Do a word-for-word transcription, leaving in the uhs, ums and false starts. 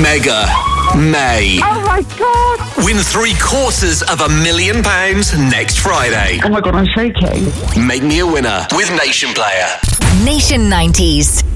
Mega May. Oh my God! Win three quarters of a million pounds next Friday. Oh my God, I'm shaking. Make me a winner with Nation Player. Nation nineties.